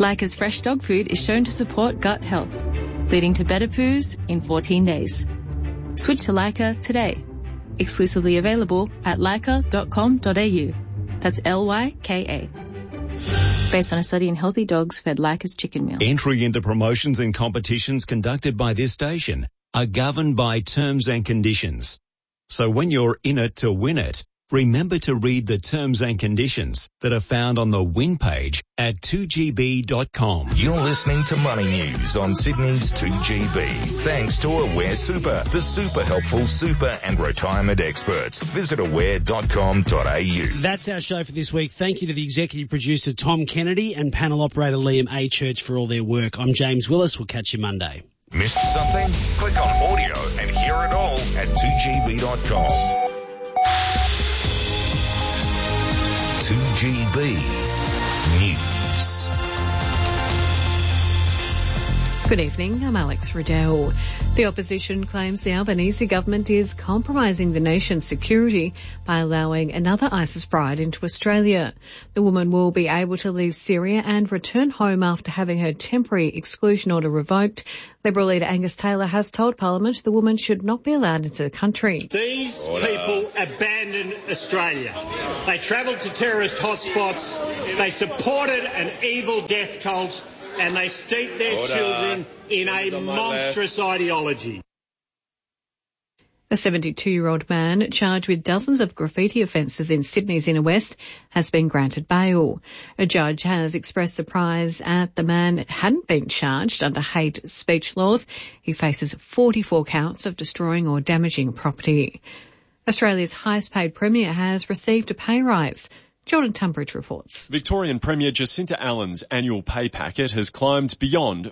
Lyca's fresh dog food is shown to support gut health, leading to better poos in 14 days. Switch to Lyca today. Exclusively available at lyca.com.au. That's Lyka. Based on a study in healthy dogs fed Lyca's chicken meal. Entry into promotions and competitions conducted by this station are governed by terms and conditions. So when you're in it to win it, remember to read the terms and conditions that are found on the win page at 2gb.com. You're listening to Money News on Sydney's 2GB. Thanks to Aware Super, the super helpful super and retirement experts. Visit aware.com.au. That's our show for this week. Thank you to the executive producer Tom Kennedy and panel operator Liam A. Church for all their work. I'm James Willis. We'll catch you Monday. Missed something? Click on audio and hear it all at 2gb.com. 2GB News. Good evening, I'm Alex Riddell. The opposition claims the Albanese government is compromising the nation's security by allowing another ISIS bride into Australia. The woman will be able to leave Syria and return home after having her temporary exclusion order revoked. Liberal leader Angus Taylor has told Parliament the woman should not be allowed into the country. These people abandoned Australia. They travelled to terrorist hotspots. They supported an evil death cult. And they steep their children in a monstrous ideology. A 72-year-old man charged with dozens of graffiti offences in Sydney's inner west has been granted bail. A judge has expressed surprise at the man hadn't been charged under hate speech laws. He faces 44 counts of destroying or damaging property. Australia's highest-paid premier has received a pay rise. Jordan Tunbridge reports. Victorian Premier Jacinta Allen's annual pay packet has climbed beyond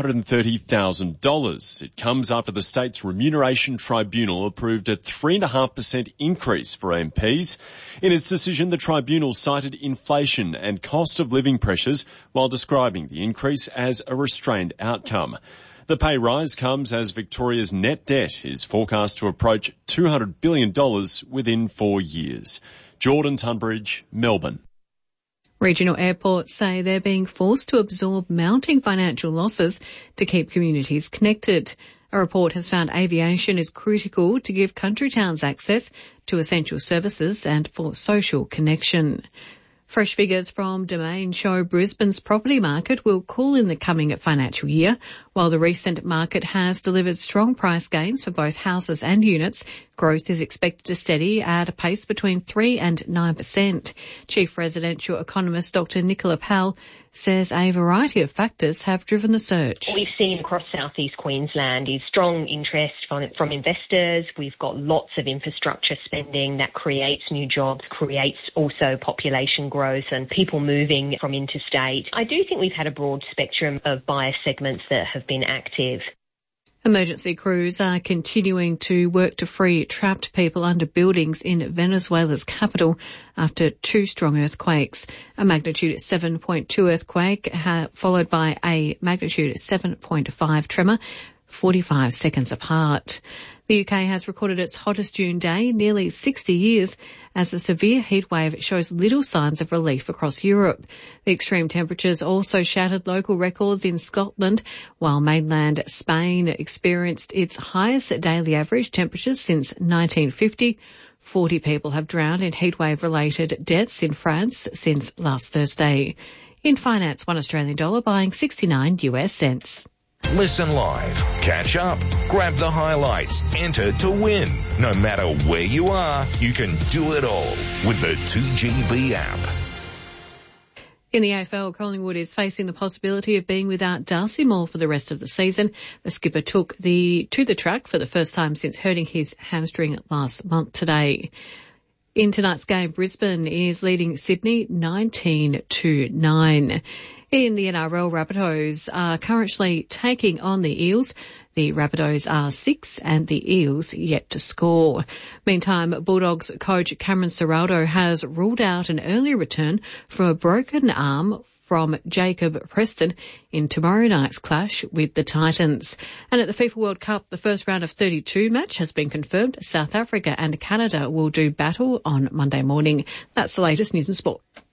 $530,000. It comes after the state's Remuneration Tribunal approved a 3.5% increase for MPs. In its decision, the tribunal cited inflation and cost of living pressures while describing the increase as a restrained outcome. The pay rise comes as Victoria's net debt is forecast to approach $200 billion within 4 years. Jordan Tunbridge, Melbourne. Regional airports say they're being forced to absorb mounting financial losses to keep communities connected. A report has found aviation is critical to give country towns access to essential services and for social connection. Fresh figures from Domain show Brisbane's property market will cool in the coming financial year. While the recent market has delivered strong price gains for both houses and units, growth is expected to steady at a pace between 3 and 9%. Chief residential economist Dr. Nicola Powell says a variety of factors have driven the surge. What we've seen across southeast Queensland is strong interest from investors. We've got lots of infrastructure spending that creates new jobs, creates also population growth and people moving from interstate. I do think we've had a broad spectrum of buyer segments that have been active. Emergency crews are continuing to work to free trapped people under buildings in Venezuela's capital after 2 strong earthquakes. A magnitude 7.2 earthquake followed by a magnitude 7.5 tremor 45 seconds apart. The UK has recorded its hottest June day in nearly 60 years as a severe heatwave shows little signs of relief across Europe. The extreme temperatures also shattered local records in Scotland, while mainland Spain experienced its highest daily average temperatures since 1950. 40 people have drowned in heatwave-related deaths in France since last Thursday. In finance, $1 Australian dollar buying 69 US cents. Listen live, catch up, grab the highlights, enter to win. No matter where you are, you can do it all with the 2GB app. In the AFL, Collingwood is facing the possibility of being without Darcy Moore for the rest of the season. The skipper took to the track for the first time since hurting his hamstring last month today. In tonight's game, Brisbane is leading Sydney 19-9. In the NRL, Rabbitohs are currently taking on the Eels. The Rabbitohs are 6 and the Eels yet to score. Meantime, Bulldogs coach Cameron Ciraldo has ruled out an early return from a broken arm from Jacob Preston in tomorrow night's clash with the Titans. And at the FIFA World Cup, the first round of 32 match has been confirmed. South Africa and Canada will do battle on Monday morning. That's the latest news and sport.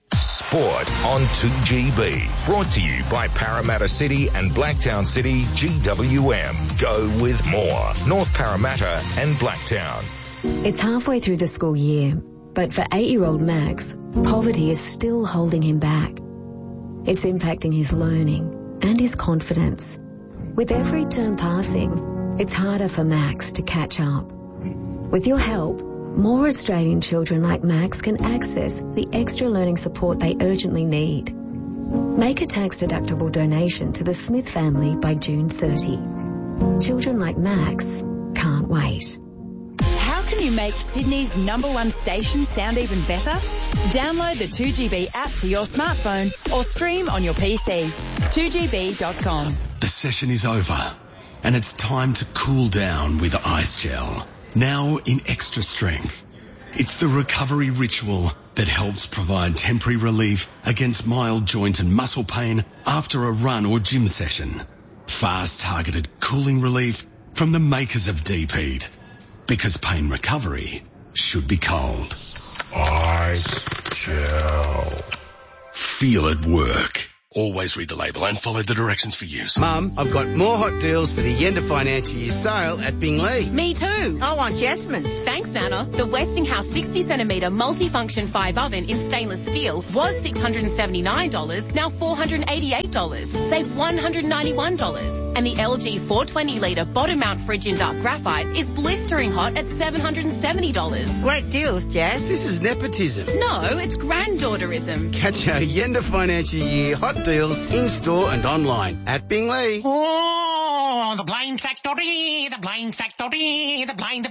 Sport on 2GB. Brought to you by Parramatta City and Blacktown City GWM. Go with more. North Parramatta and Blacktown. It's halfway through the school year, but for 8-year-old Max, poverty is still holding him back. It's impacting his learning and his confidence. With every term passing, it's harder for Max to catch up. With your help, more Australian children like Max can access the extra learning support they urgently need. Make a tax-deductible donation to the Smith family by June 30. Children like Max can't wait. How can you make Sydney's #1 station sound even better? Download the 2GB app to your smartphone or stream on your PC. 2GB.com. The session is over and it's time to cool down with Ice Gel. Now in extra strength. It's the recovery ritual that helps provide temporary relief against mild joint and muscle pain after a run or gym session. Fast targeted cooling relief from the makers of Deep Heat. Because pain recovery should be cold. Ice Gel. Feel it work. Always read the label and follow the directions for use. Mum, I've got more hot deals for the Yenda financial year sale at Binglee. Me too. I want Jasmine's. Thanks, Anna. The Westinghouse 60cm multifunction 5 oven in stainless steel was $679, now $488. Save $191. And the LG 420-litre bottom mount fridge in dark graphite is blistering hot at $770. Great deals, Jazz. This is nepotism. No, it's granddaughterism. Catch our Yenda financial year hot deals in-store and online at Binglee. Oh, the blind factory, the blind factory, the blind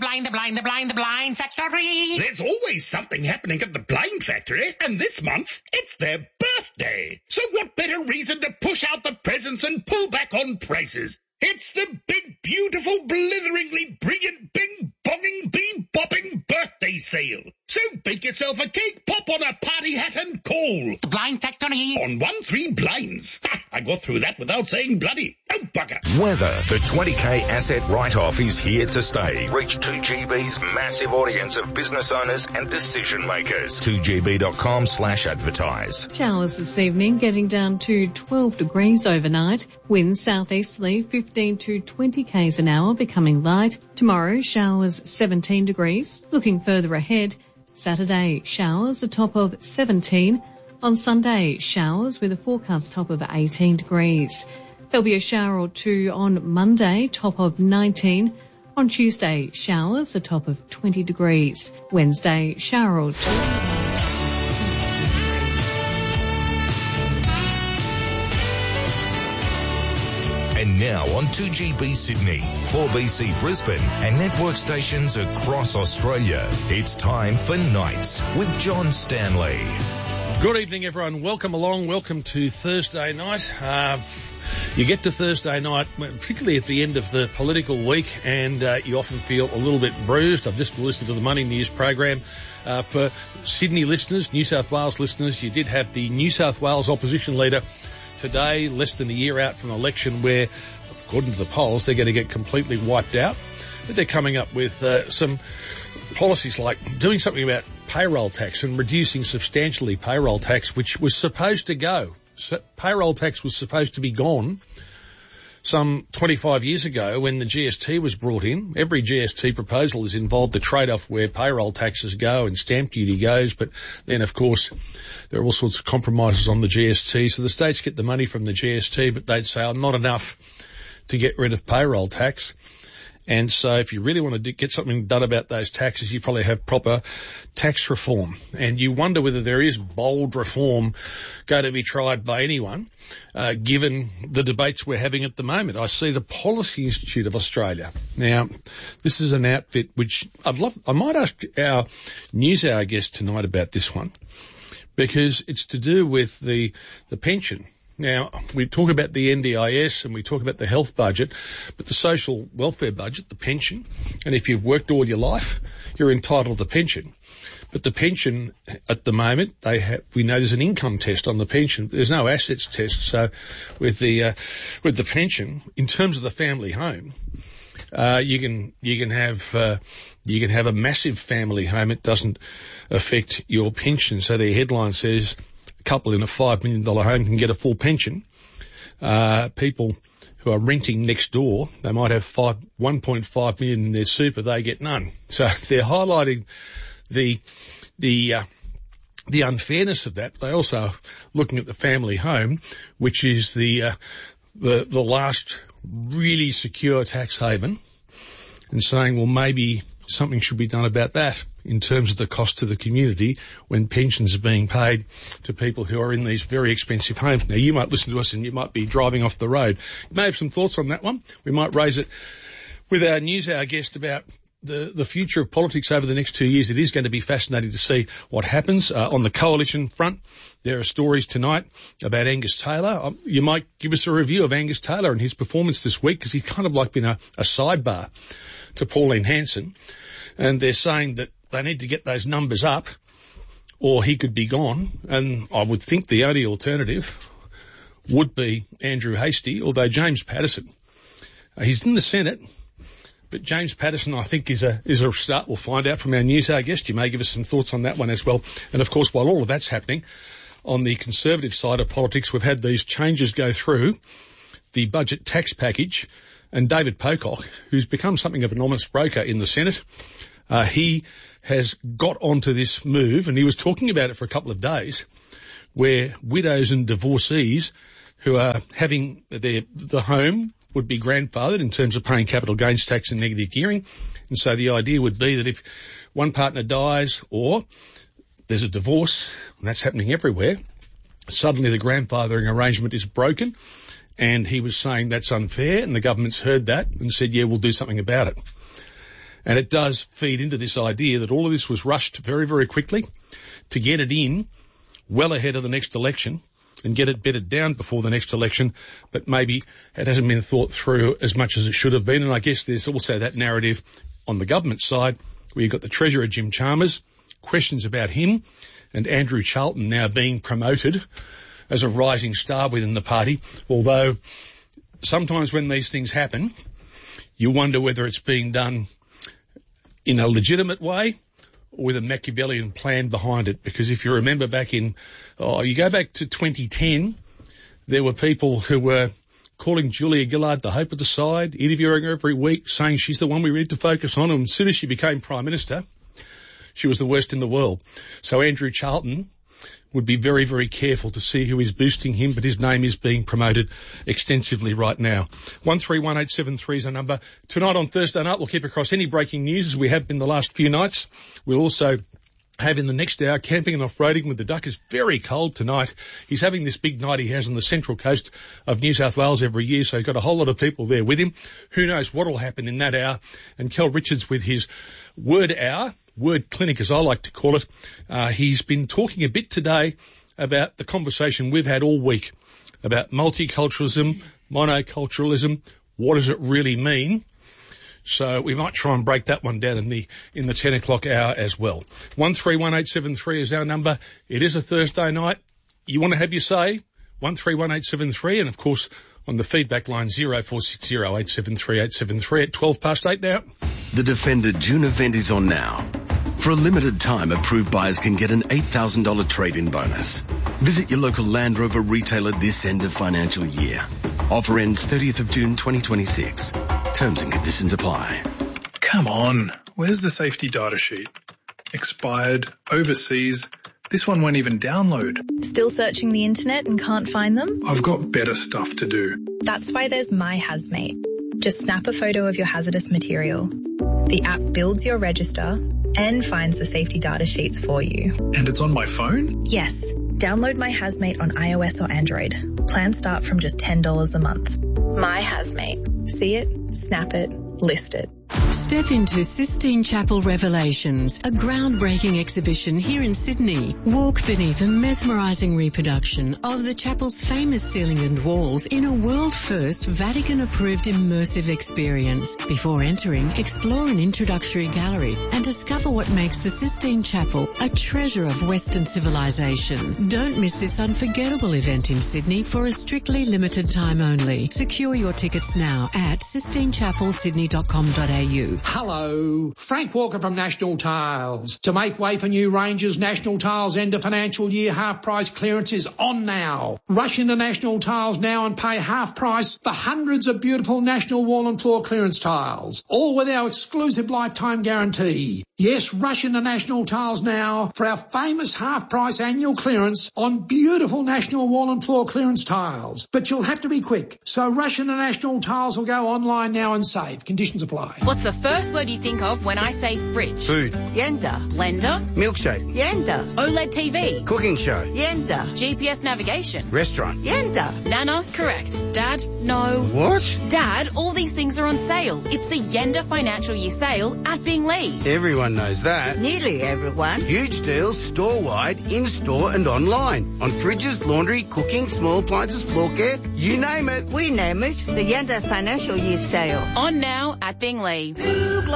factory. There's always something happening at the blind factory, and this month it's their birthday. So what better reason to push out the presents and pull back on prices? It's the big, beautiful, blitheringly brilliant, bing-bonging, bee-bopping birthday sale. So bake yourself a cake, pop on a party hat and call. The Blind Factory. On 13 Blinds. Ha, I got through that without saying bloody. Oh, bugger. Weather. The 20K asset write-off is here to stay. Reach 2GB's massive audience of business owners and decision makers. 2GB.com/advertise. Showers this evening, getting down to 12 degrees overnight. Winds southeasterly 15 to 20 k's an hour, becoming light. Tomorrow, showers 17 degrees. Looking further ahead, Saturday, showers, a top of 17. On Sunday, showers with a forecast top of 18 degrees. There'll be a shower or two on Monday, top of 19. On Tuesday, showers, a top of 20 degrees. Wednesday, shower or two. And now on 2GB Sydney, 4BC Brisbane and network stations across Australia. It's time for Nights with John Stanley. Good evening, everyone. Welcome along. Welcome to Thursday night. You get to Thursday night, particularly at the end of the political week, and you often feel a little bit bruised. I've just listened to the Money News program. For Sydney listeners, New South Wales listeners, you did have the New South Wales opposition leader today, less than a year out from an election where, according to the polls, they're going to get completely wiped out. But they're coming up with some policies like doing something about payroll tax and reducing substantially payroll tax, which was supposed to go. So payroll tax was supposed to be gone some 25 years ago when the GST was brought in. Every GST proposal has involved the trade-off where payroll taxes go and stamp duty goes, but then, of course, there are all sorts of compromises on the GST. So the states get the money from the GST, but they'd say, not enough to get rid of payroll tax. And so if you really want to get something done about those taxes, you probably have proper tax reform. And you wonder whether there is bold reform going to be tried by anyone, given the debates we're having at the moment. I see the Policy Institute of Australia. Now, this is an outfit which I might ask our News Hour guest tonight about this one, because it's to do with the pension. Now, we talk about the NDIS and we talk about the health budget, but the social welfare budget, the pension, and if you've worked all your life, you're entitled to pension. But the pension at the moment, we know there's an income test on the pension. There's no assets test. So with the pension, in terms of the family home, you can have a massive family home. It doesn't affect your pension. So the headline says, couple in a $5 million home can get a full pension. People who are renting next door, they might have 1.5 million in their super, they get none. So they're highlighting the unfairness of that. They also are looking at the family home, which is the last really secure tax haven, and saying, well, maybe something should be done about that in terms of the cost to the community when pensions are being paid to people who are in these very expensive homes. Now, you might listen to us and you might be driving off the road. You may have some thoughts on that one. We might raise it with our news hour guest about the future of politics over the next 2 years. It is going to be fascinating to see what happens. On the coalition front, there are stories tonight about Angus Taylor. You might give us a review of Angus Taylor and his performance this week, because he's kind of like been a sidebar to Pauline Hanson. And they're saying that they need to get those numbers up or he could be gone. And I would think the only alternative would be Andrew Hastie, although James Paterson, he's in the Senate. But James Paterson, I think, is a start. We'll find out from our news hour guest. You may give us some thoughts on that one as well. And, of course, while all of that's happening, on the Conservative side of politics, we've had these changes go through the budget tax package. And David Pocock, who's become something of an honest broker in the Senate, he has got onto this move, and he was talking about it for a couple of days, where widows and divorcees who are having the home would be grandfathered in terms of paying capital gains tax and negative gearing. And so the idea would be that if one partner dies or there's a divorce, and that's happening everywhere, suddenly the grandfathering arrangement is broken. And he was saying that's unfair, and the government's heard that and said, yeah, we'll do something about it. And it does feed into this idea that all of this was rushed very, very quickly to get it in well ahead of the next election and get it bedded down before the next election, but maybe it hasn't been thought through as much as it should have been. And I guess there's also that narrative on the government side where you've got the Treasurer, Jim Chalmers, questions about him, and Andrew Charlton now being promoted as a rising star within the party, although sometimes when these things happen, you wonder whether it's being done in a legitimate way or with a Machiavellian plan behind it. Because if you remember you go back to 2010, there were people who were calling Julia Gillard the hope of the side, interviewing her every week, saying she's the one we need to focus on. And as soon as she became Prime Minister, she was the worst in the world. So Andrew Charlton would be very, very careful to see who is boosting him, but his name is being promoted extensively right now. 131873 is our number. Tonight on Thursday night, we'll keep across any breaking news as we have been the last few nights. We'll also have in the next hour camping and off-roading with the Duck. It's very cold tonight. He's having this big night he has on the central coast of New South Wales every year, so he's got a whole lot of people there with him. Who knows what will happen in that hour. And Kel Richards with his Word Hour, Word Clinic as I like to call it. He's been talking a bit today about the conversation we've had all week about multiculturalism, monoculturalism. What does it really mean? So we might try and break that one down in the 10 o'clock hour as well. 131873 is our number. It is a Thursday night. You want to have your say? 131873, and of course on the feedback line 0460 873 873 at 8:12 now. The Defender June event is on now. For a limited time, approved buyers can get an $8,000 trade-in bonus. Visit your local Land Rover retailer this end of financial year. Offer ends 30th of June 2026. Terms and conditions apply. Come on, where's the safety data sheet? Expired, overseas. This one won't even download. Still searching the internet and can't find them? I've got better stuff to do. That's why there's My Hazmate. Just snap a photo of your hazardous material. The app builds your register and finds the safety data sheets for you. And it's on my phone? Yes. Download My Hazmate on iOS or Android. Plans start from just $10 a month. My Hazmate. See it, snap it, list it. Step into Sistine Chapel Revelations, a groundbreaking exhibition here in Sydney. Walk beneath a mesmerising reproduction of the chapel's famous ceiling and walls in a world-first Vatican-approved immersive experience. Before entering, explore an introductory gallery and discover what makes the Sistine Chapel a treasure of Western civilization. Don't miss this unforgettable event in Sydney for a strictly limited time only. Secure your tickets now at sistinechapelsydney.com.au Hello, Frank Walker from National Tiles. To make way for new ranges, National Tiles end of financial year half price clearance is on now. Rush into National Tiles now and pay half price for hundreds of beautiful National wall and floor clearance tiles, all with our exclusive lifetime guarantee. Yes, rush into National Tiles now for our famous half price annual clearance on beautiful National wall and floor clearance tiles. But you'll have to be quick, so rush into National Tiles or go online now and save. Conditions apply. What's the first word you think of when I say fridge? Food. Yenda. Blender. Milkshake. Yenda. OLED TV. Cooking show. Yenda. GPS navigation. Restaurant. Yenda. Nana, correct. Dad, no. What? Dad, all these things are on sale. It's the Yenda Financial Year Sale at Binglee. Everyone knows that. Nearly everyone. Huge deals store-wide, in-store and online. On fridges, laundry, cooking, small appliances, floor care, you name it. We name it the Yenda Financial Year Sale. On now at Binglee.